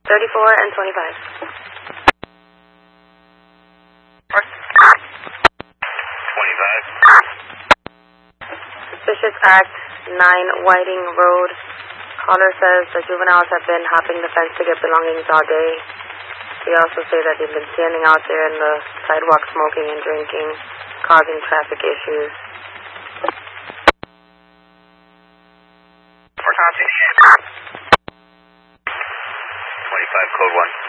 34 and 25. 25. Suspicious act, 9 Whiting Road. Caller says the juveniles have been hopping the fence to get belongings all day. They also say that they've been standing out there in the sidewalk smoking and drinking, causing traffic issues. 25, code 1.